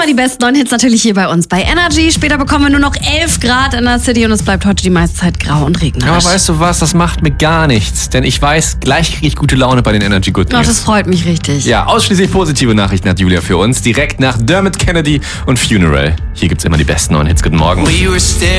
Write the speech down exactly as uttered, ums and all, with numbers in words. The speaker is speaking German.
Immer die besten neuen Hits natürlich hier bei uns bei Energy. Später bekommen wir nur noch elf Grad in der City und es bleibt heute die meiste Zeit grau und regnerisch. Aber weißt du was, das macht mir gar nichts. Denn ich weiß, gleich kriege ich gute Laune bei den Energy Good News. Ach, das freut mich richtig. Ja, ausschließlich positive Nachrichten hat Julia für uns. Direkt nach Dermot Kennedy und Funeral. Hier gibt's immer die besten neuen Hits. Guten Morgen.